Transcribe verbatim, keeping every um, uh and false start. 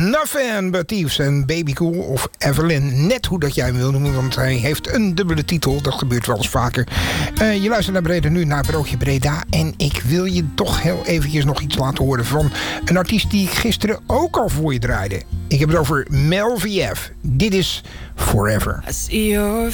Nothing But Thieves en Baby Cool of Evelyn. Net hoe dat jij hem wil noemen, want hij heeft een dubbele titel. Dat gebeurt wel eens vaker. Uh, je luistert naar Breda nu, naar Broodje Breda. En ik wil je toch heel eventjes nog iets laten horen van een artiest die ik gisteren ook al voor je draaide. Ik heb het over Mel V F. Dit is Forever. I see your